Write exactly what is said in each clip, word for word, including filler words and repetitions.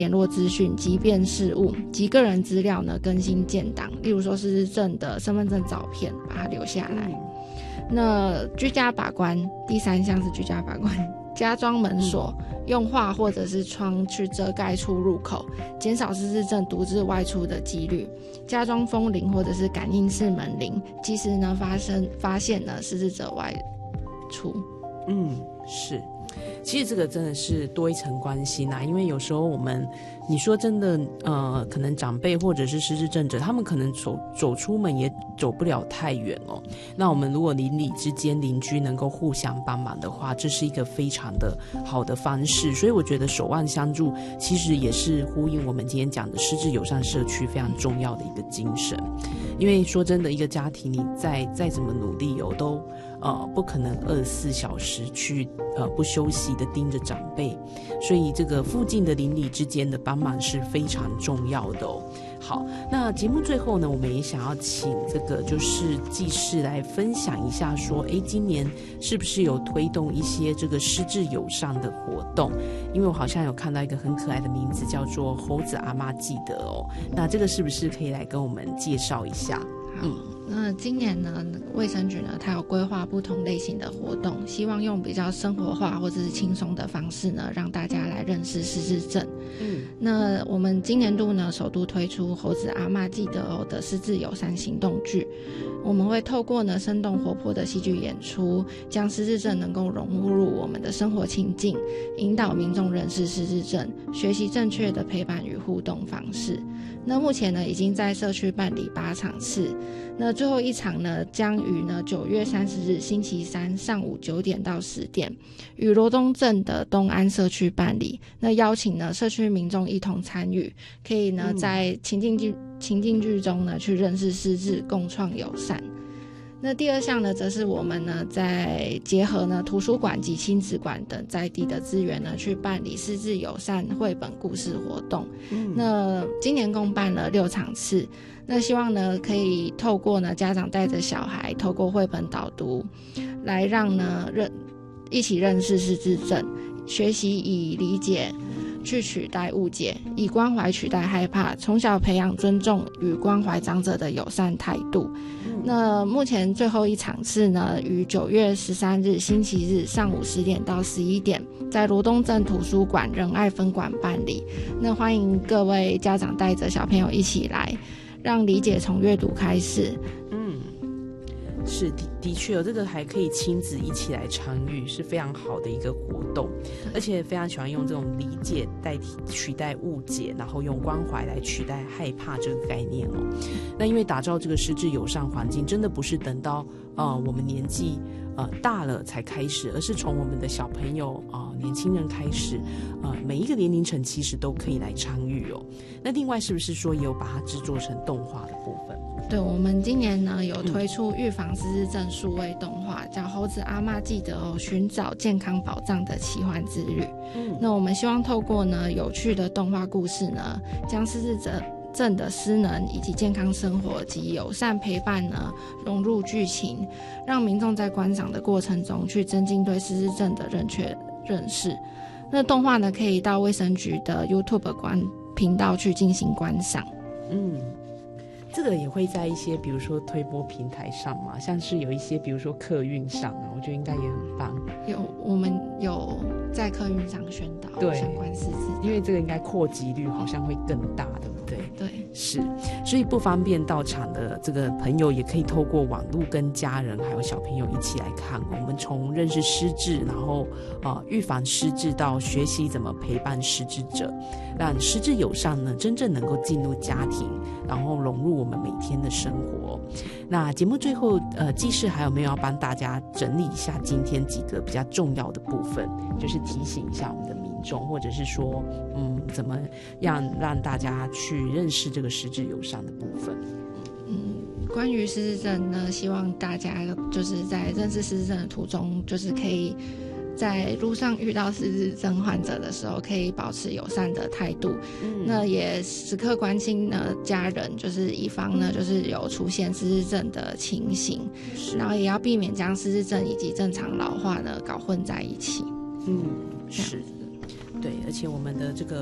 联络资讯、急便事务及个人资料呢更新建档，例如说失智症的身份证照片，把它留下来。那居家把关，第三项是居家把关，加装门锁，用画或者是窗去遮盖出入口，减少失智症独自外出的几率。加装风铃或者是感应式门铃，及时呢发生发现呢失智者外出。 嗯，是。其实这个真的是多一层关心啊，因为有时候我们，你说真的，呃，可能长辈或者是失智症者，他们可能走走出门也走不了太远哦。那我们如果邻里之间邻居能够互相帮忙的话，这是一个非常的好的方式。所以我觉得守望相助其实也是呼应我们今天讲的失智友善社区非常重要的一个精神。因为说真的，一个家庭你再再怎么努力哦，都呃不可能二十四小时去呃不休息的盯着长辈，所以这个附近的邻里之间的帮忙是非常重要的哦。好，那节目最后呢，我们也想要请这个就是技师来分享一下说，哎，今年是不是有推动一些这个失智友善的活动？因为我好像有看到一个很可爱的名字叫做猴子阿嬷记得哦，那这个是不是可以来跟我们介绍一下？ 嗯，那今年呢，卫生局呢，它有规划不同类型的活动，希望用比较生活化或者是轻松的方式呢，让大家来认识失智症。嗯，那我们今年度呢，首度推出猴子阿嬷记得哦的失智友善行动剧。我们会透过呢生动活泼的戏剧演出，将失智症能够融入我们的生活情境，引导民众认识失智症，学习正确的陪伴与互动方式。那目前呢，已经在社区办理八场次，那最后一场呢，将于呢九月三十日星期三上午九点到十点，与罗东镇的东安社区办理。那邀请呢社区民众一同参与，可以呢在情境剧、嗯、情境剧中呢去认识失智，共创友善。那第二项呢，则是我们呢在结合呢图书馆及亲子馆等在地的资源呢，去办理失智友善绘本故事活动。嗯，那今年共办了六场次。那希望呢可以透过呢家长带着小孩，透过绘本导读，来让呢认一起认识失智症，学习以理解去取代误解，以关怀取代害怕，从小培养尊重与关怀长者的友善态度。那目前最后一场次呢，于九月十三日星期日上午十点到十一点，在罗东镇图书馆仁爱分馆办理。那欢迎各位家长带着小朋友一起来，让理解从阅读开始。嗯。 是的，的确有这个还可以亲子一起来参与，是非常好的一个活动，而且非常喜欢用这种理解代替取代误解，然后用关怀来取代害怕这个概念哦。那因为打造这个失智友善环境，真的不是等到呃我们年纪呃大了才开始，而是从我们的小朋友啊、呃、年轻人开始，呃每一个年龄层其实都可以来参与哦。那另外是不是说也有把它制作成动画的部分？ 对，我们今年呢有推出预防失智症数位动画，叫《猴子阿嬷记得哦：寻找健康保障的奇幻之旅》。嗯，那我们希望透过呢有趣的动画故事呢，将失智者症的失能以及健康生活及友善陪伴呢融入剧情，让民众在观赏的过程中去增进对失智症的正确认识。那动画呢可以到卫生局的 YouTube 观频道去进行观赏。 嗯。这个也会在一些比如说推播平台上嘛，像是有一些比如说客运上啊，我觉得应该也很棒。 有，我们有在客运上宣导相关事情， 因为这个应该扩及率好像会更大，对不对？ 对， 是。所以不方便到场的这个朋友也可以透过网络跟家人还有小朋友一起来看。我们从认识失智，然后呃预防失智到学习怎么陪伴失智者，让失智友善呢真正能够进入家庭，然后融入我们每天的生活。那节目最后呃技师还有没有要帮大家整理一下今天几个比较重要的部分，就是提醒一下我们的民众，或者是说嗯怎么样让大家去认识这个失智友善的部分。 嗯，关于失智症呢，希望大家就是在认识失智症的途中，就是可以在路上遇到失智症患者的时候，可以保持友善的态度。嗯，那也时刻关心呢家人，就是以防呢就是有出现失智症的情形，然后也要避免将失智症以及正常老化呢搞混在一起。 嗯，是。对，而且我们的这个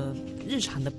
日常的